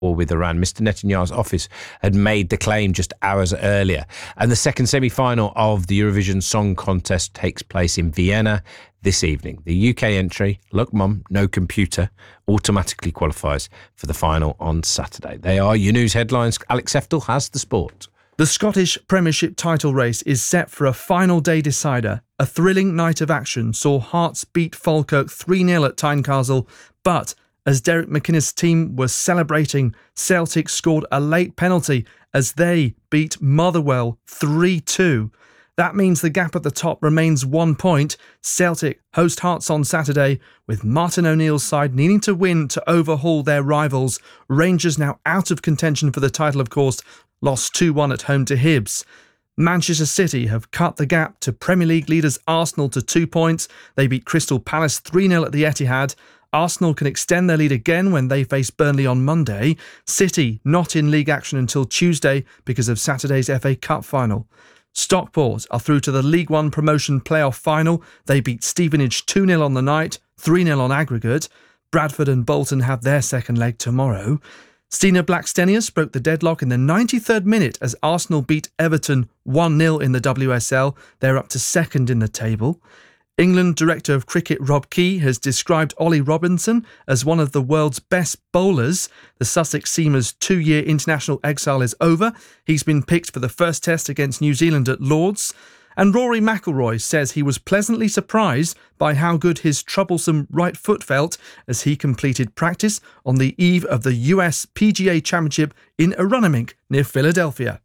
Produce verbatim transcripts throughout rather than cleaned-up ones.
war with Iran. Mister Netanyahu's office had made the claim just hours earlier. And the second semi-final of the Eurovision Song Contest takes place in Vienna this evening. The U K entry, look mum, no computer, automatically qualifies for the final on Saturday. They are your news headlines. Alex Seftel has the sport. The Scottish Premiership title race is set for a final day decider. A thrilling night of action saw Hearts beat Falkirk three nil at Tynecastle, but as Derek McInnes' team was celebrating, Celtic scored a late penalty as they beat Motherwell three two. That means the gap at the top remains one point. Celtic host Hearts on Saturday, with Martin O'Neill's side needing to win to overhaul their rivals. Rangers now out of contention for the title, of course, lost two one at home to Hibs. Manchester City have cut the gap to Premier League leaders Arsenal to two points. They beat Crystal Palace three nil at the Etihad. Arsenal can extend their lead again when they face Burnley on Monday. City not in league action until Tuesday because of Saturday's F A Cup final. Stockport are through to the League One promotion playoff final. They beat Stevenage two nil on the night, three nil on aggregate. Bradford and Bolton have their second leg tomorrow. Stina Blackstenius broke the deadlock in the ninety-third minute as Arsenal beat Everton one nil in the W S L. They're up to second in the table. England Director of Cricket Rob Key has described Ollie Robinson as one of the world's best bowlers. The Sussex seamer's two-year international exile is over. He's been picked for the first test against New Zealand at Lord's. And Rory McIlroy says he was pleasantly surprised by how good his troublesome right foot felt as he completed practice on the eve of the U S P G A Championship in Arunamink near Philadelphia.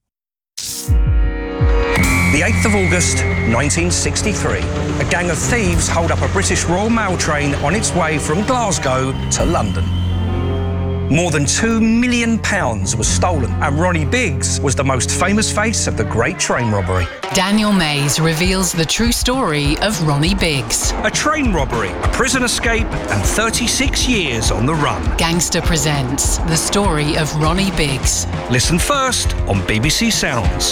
The eighth of August, nineteen sixty-three, a gang of thieves hold up a British Royal Mail train on its way from Glasgow to London. More than two million pounds was stolen, and Ronnie Biggs was the most famous face of the Great Train Robbery. Daniel Mays reveals the true story of Ronnie Biggs. A train robbery, a prison escape, and thirty-six years on the run. Gangster presents the story of Ronnie Biggs. Listen first on B B C Sounds.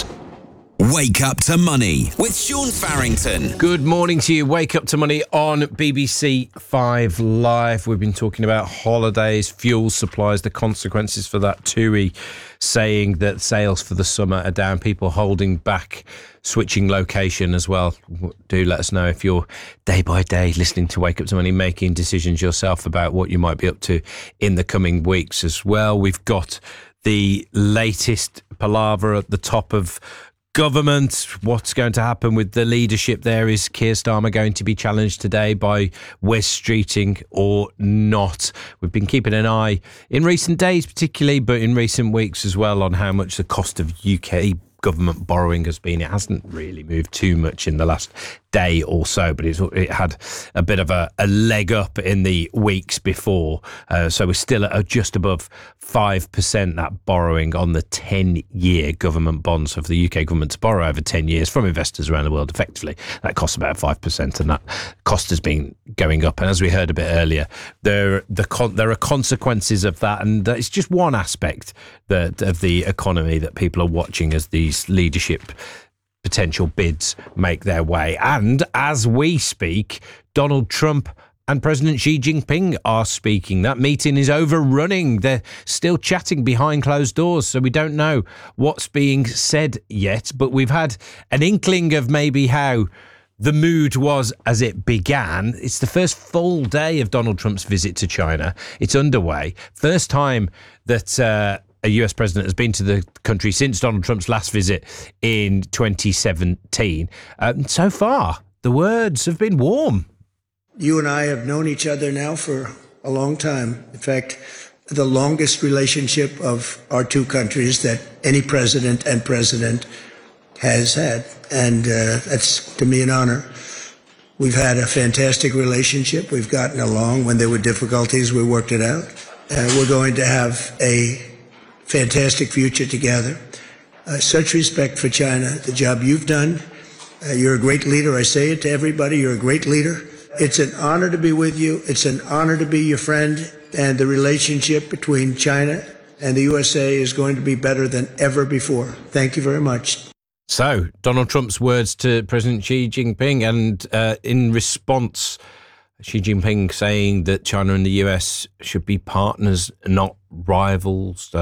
Wake Up to Money with Sean Farrington. Good morning to you. Wake Up to Money on B B C Five Live. We've been talking about holidays, fuel supplies, the consequences for that. TUI saying that sales for the summer are down. People holding back, switching location as well. Do let us know if you're day by day listening to Wake Up to Money, making decisions yourself about what you might be up to in the coming weeks as well. We've got the latest palaver at the top of government. What's going to happen with the leadership there? Is Keir Starmer going to be challenged today by Wes Streeting or not? We've been keeping an eye in recent days particularly, but in recent weeks as well, on how much the cost of U K government borrowing has been. It hasn't really moved too much in the last day or so, but it's, it had a bit of a, a leg up in the weeks before. Uh, so we're still at just above five percent, that borrowing on the ten-year government bonds of the U K government to borrow over ten years from investors around the world. Effectively, that costs about five percent, and that cost has been going up. And as we heard a bit earlier, there, the con- there are consequences of that, and it's just one aspect that, of the economy that people are watching as these leadership potential bids make their way. And as we speak, Donald Trump and President Xi Jinping are speaking. That meeting is overrunning. They're still chatting behind closed doors, so we don't know what's being said yet, but we've had an inkling of maybe how the mood was as it began. It's the first full day of Donald Trump's visit to China. It's underway. First time that uh, a U S president has been to the country since Donald Trump's last visit in twenty seventeen. Um, so far, the words have been warm. You and I have known each other now for a long time. In fact, the longest relationship of our two countries that any president and president has had. And uh, that's, to me, an honor. We've had a fantastic relationship. We've gotten along. When there were difficulties, we worked it out. Uh, we're going to have a fantastic future together. Uh, such respect for China, the job you've done. Uh, you're a great leader. I say it to everybody. You're a great leader. It's an honor to be with you. It's an honor to be your friend. And the relationship between China and the U S A is going to be better than ever before. Thank you very much. So, Donald Trump's words to President Xi Jinping, and uh, in response, Xi Jinping saying that China and the U S should be partners, not rivals. Uh,